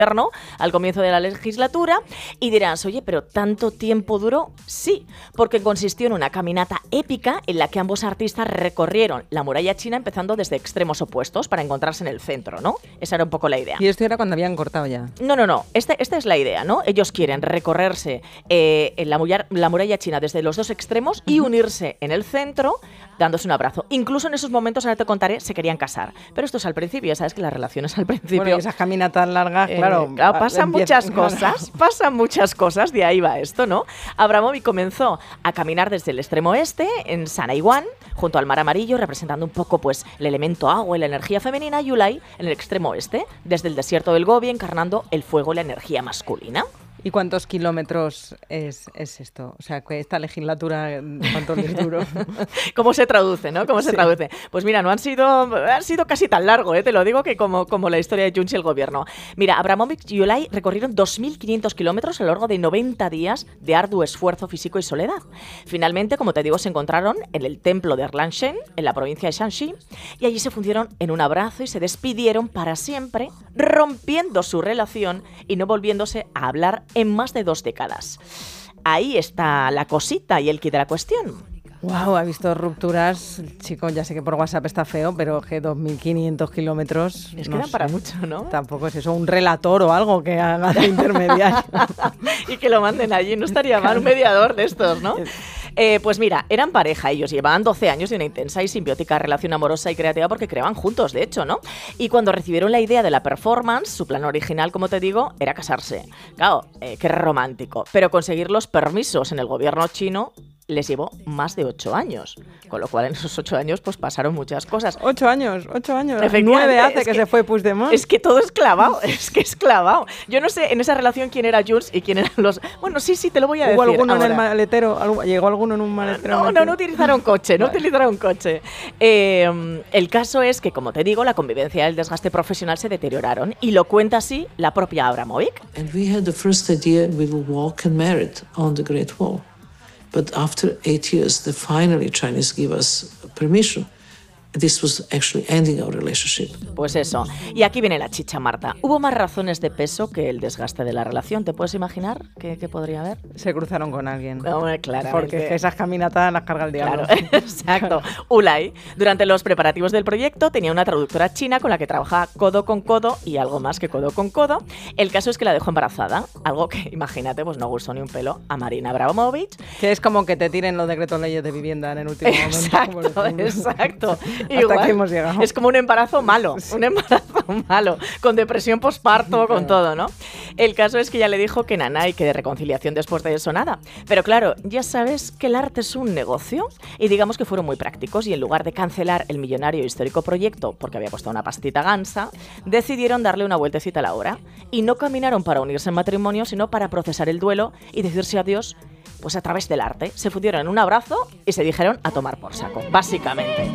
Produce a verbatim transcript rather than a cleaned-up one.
gobierno al comienzo de la legislatura y dirás, oye, pero ¿tanto tiempo duró? Sí, porque consistió en una caminata épica en la que ambos artistas recorrieron la muralla china empezando desde extremos opuestos para encontrarse en el centro, ¿no? Esa era un poco la idea. Y esto era cuando habían cortado ya. No, no, no. Este, esta es la idea, ¿no? Ellos quieren recorrerse eh, en la, muralla, la muralla china desde los dos extremos y unirse en el centro dándose un abrazo. Incluso en esos momentos, ahora te contaré, se querían casar. Pero esto es al principio, ya sabes que las relaciones al principio... Bueno, y esas caminatas largas, eh, claro... claro pasan empieza, muchas cosas, claro. pasan muchas cosas, de ahí va esto, ¿no? Abramovic comenzó a caminar desde el extremo este, en Sanaiwan, junto al mar amarillo, representando un poco pues el elemento agua y la energía femenina, y Yulai en el extremo oeste, desde el desierto del Gobi, encarnando el fuego y la energía masculina. ¿Y cuántos kilómetros es, es esto? O sea, que esta legislatura, ¿cuánto les duró? ¿Cómo se traduce, no? ¿Cómo se Sí. traduce? Pues mira, no han sido, han sido casi tan largo, ¿eh? Te lo digo, que como, como la historia de Junts y el gobierno. Mira, Abramovic y Yulai recorrieron dos mil quinientos kilómetros a lo largo de noventa días de arduo esfuerzo físico y soledad. Finalmente, como te digo, se encontraron en el templo de Erlangen, en la provincia de Shanxi, y allí se fundieron en un abrazo y se despidieron para siempre, rompiendo su relación y no volviéndose a hablar en más de dos décadas. Ahí está la cosita y el quid de la cuestión. Wow, ha visto rupturas, chicos, ya sé que por WhatsApp está feo, pero que dos mil quinientos kilómetros... Es que no eran sé, para mucho, ¿no? Tampoco es eso, un relator o algo que haga de intermediario. Y que lo manden allí, no estaría mal un mediador de estos, ¿no? Eh, pues mira, eran pareja, ellos llevaban doce años de una intensa y simbiótica relación amorosa y creativa porque creaban juntos, de hecho, ¿no? Y cuando recibieron la idea de la performance, su plan original, como te digo, era casarse. Claro, eh, qué romántico. Pero conseguir los permisos en el gobierno chino les llevó más de ocho años. Con lo cual, en esos ocho años, pues pasaron muchas cosas. Ocho años, ocho años. Efectivamente, Nueve hace es que, que- se fue Puigdemont. Es que todo es clavado, es que es clavado. Yo no sé en esa relación quién era Junts y quién eran los... Bueno, sí, sí, te lo voy a ¿Hubo decir alguno en el ahora. maletero? ¿Algu- ¿Llegó alguno en un maletero? No, no, no utilizaron coche, no Vale. utilizaron coche. Eh, el caso es que, como te digo, la convivencia y el desgaste profesional se deterioraron y lo cuenta así la propia Abramovic. And we had the first idea we will walk and merit on the Great Wall. But after eight years, the finally Chinese give us permission. This was actually ending our relationship. Pues eso. Y aquí viene la chicha, Marta. Hubo más razones de peso que el desgaste de la relación. ¿Te puedes imaginar qué, qué podría haber? Se cruzaron con alguien. Hombre, claramente. Porque es que esas caminatas las carga el diablo. Claro, exacto. Ulay, durante los preparativos del proyecto, tenía una traductora china con la que trabajaba codo con codo y algo más que codo con codo. El caso es que la dejó embarazada, algo que, imagínate, pues no gustó ni un pelo a Marina Abramovic. Que es como que te tiren los decretos leyes de vivienda en el último momento. Exacto, como el- exacto. Hasta Igual, aquí hemos llegado. es como un embarazo malo, un embarazo malo, con depresión posparto, con todo, ¿no? El caso es que ella le dijo que nada y que de reconciliación después de eso nada. Pero claro, ya sabes que el arte es un negocio y digamos que fueron muy prácticos y en lugar de cancelar el millonario histórico proyecto porque había costado una pastita gansa, decidieron darle una vueltecita a la obra y no caminaron para unirse en matrimonio, sino para procesar el duelo y decirse adiós pues a través del arte. Se fundieron en un abrazo y se dijeron a tomar por saco, básicamente.